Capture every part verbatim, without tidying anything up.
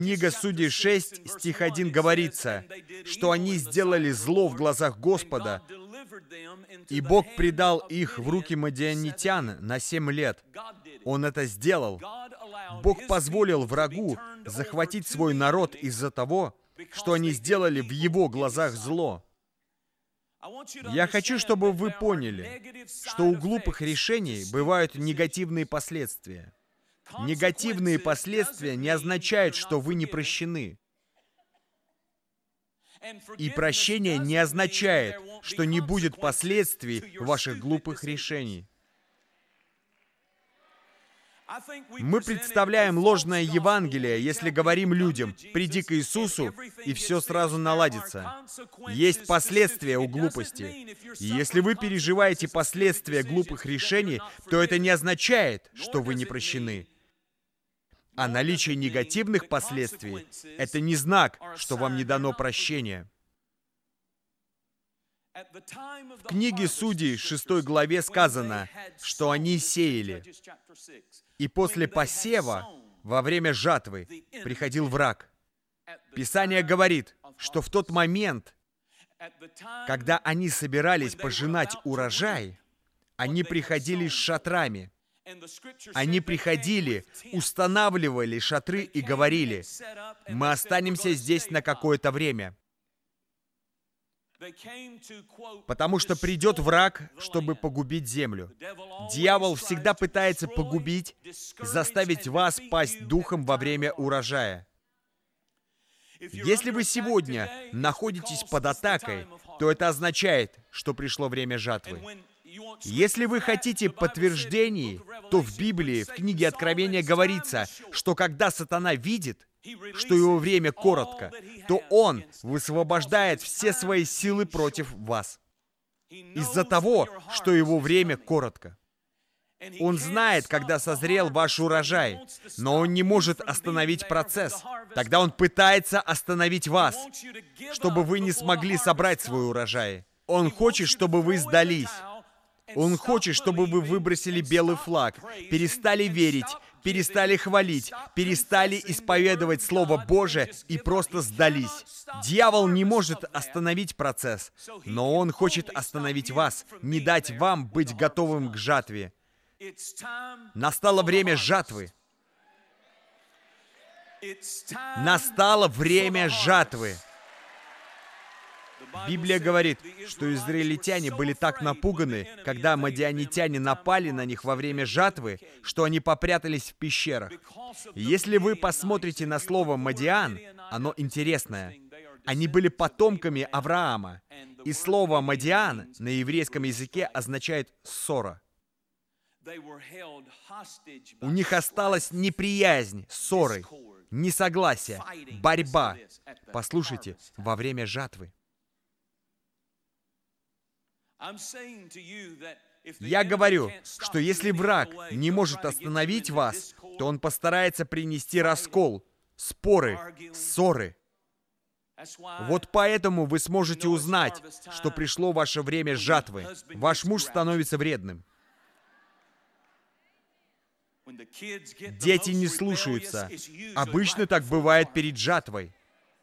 Книга Судей шесть, стих один говорится, что они сделали зло в глазах Господа, и Бог предал их в руки мадианитян на семь лет. Он это сделал. Бог позволил врагу захватить свой народ из-за того, что они сделали в его глазах зло. Я хочу, чтобы вы поняли, что у глупых решений бывают негативные последствия. Негативные последствия не означают, что вы не прощены. И прощение не означает, что не будет последствий ваших глупых решений. Мы представляем ложное Евангелие, если говорим людям: «Приди к Иисусу, и все сразу наладится». Есть последствия у глупости. И если вы переживаете последствия глупых решений, то это не означает, что вы не прощены. А наличие негативных последствий — это не знак, что вам не дано прощение. В книге Судей, шестой главе сказано, что они сеяли. И после посева, во время жатвы, приходил враг. Писание говорит, что в тот момент, когда они собирались пожинать урожай, они приходили с шатрами. Они приходили, устанавливали шатры и говорили: «Мы останемся здесь на какое-то время». Потому что придет враг, чтобы погубить землю. Дьявол всегда пытается погубить, заставить вас пасть духом во время урожая. Если вы сегодня находитесь под атакой, то это означает, что пришло время жатвы. Если вы хотите подтверждений, то в Библии, в книге Откровения говорится, что когда сатана видит, что его время коротко, то он высвобождает все свои силы против вас. Из-за того, что его время коротко. Он знает, когда созрел ваш урожай, но он не может остановить процесс. Тогда он пытается остановить вас, чтобы вы не смогли собрать свой урожай. Он хочет, чтобы вы сдались. Он хочет, чтобы вы выбросили белый флаг, перестали верить, перестали хвалить, перестали исповедовать Слово Божие и просто сдались. Дьявол не может остановить процесс, но он хочет остановить вас, не дать вам быть готовым к жатве. Настало время жатвы. Настало время жатвы. Библия говорит, что израильтяне были так напуганы, когда мадианитяне напали на них во время жатвы, что они попрятались в пещерах. И если вы посмотрите на слово «Мадиан», оно интересное. Они были потомками Авраама. И слово «Мадиан» на еврейском языке означает «ссора». У них осталась неприязнь, ссоры, несогласие, борьба. Послушайте, во время жатвы. Я говорю, что если враг не может остановить вас, то он постарается принести раскол, споры, ссоры. Вот поэтому вы сможете узнать, что пришло ваше время жатвы. Ваш муж становится вредным. Дети не слушаются. Обычно так бывает перед жатвой.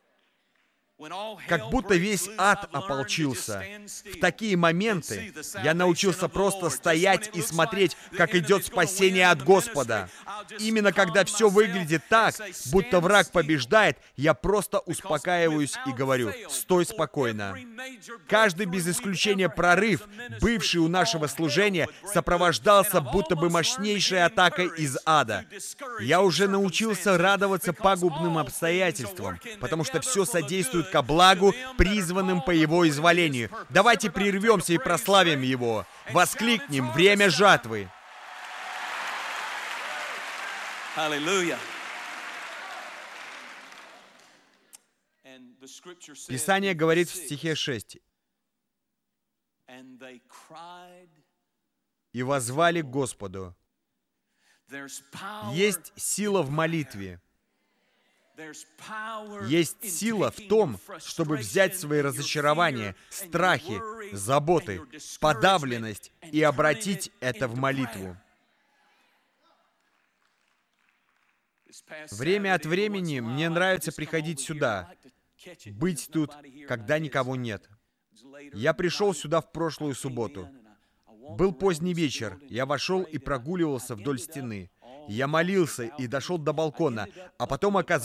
Как будто весь ад ополчился. В такие моменты я научился просто стоять и смотреть, как идет спасение от Господа. Именно когда все выглядит так, будто враг побеждает, я просто успокаиваюсь и говорю: «Стой спокойно». Каждый без исключения прорыв, бывший у нашего служения, сопровождался будто бы мощнейшей атакой из ада. Я уже научился радоваться пагубным обстоятельствам, потому что все содействует ко благу, призванным по Его изволению. Давайте прервемся и прославим Его. Воскликнем: «Время жатвы!» Аллилуйя! Писание говорит в стихе шесть: «И воззвали к Господу». Есть сила в молитве. Есть сила в том, чтобы взять свои разочарования, страхи, заботы, подавленность и обратить это в молитву. Время от времени мне нравится приходить сюда, быть тут, когда никого нет. Я пришел сюда в прошлую субботу. Был поздний вечер, я вошел и прогуливался вдоль стены. Я молился и дошел до балкона, а потом оказался